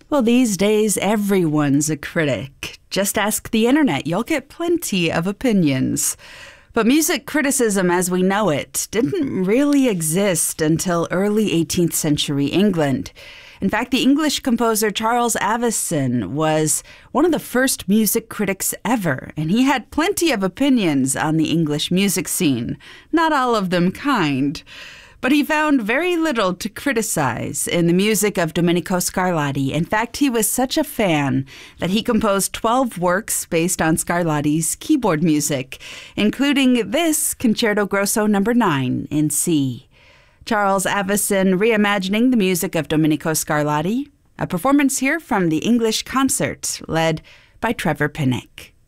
Well, these days, everyone's a critic. Just ask the internet. You'll get plenty of opinions. But music criticism as we know it didn't really exist until early 18th century England. In fact, the English composer Charles Avison was one of the first music critics ever, and he had plenty of opinions on the English music scene, not all of them kind. But he found very little to criticize in the music of Domenico Scarlatti. In fact, he was such a fan that he composed 12 works based on Scarlatti's keyboard music, including this Concerto Grosso No. 9 in C. Charles Avison reimagining the music of Domenico Scarlatti, a performance here from the English Concert led by Trevor Pinnock.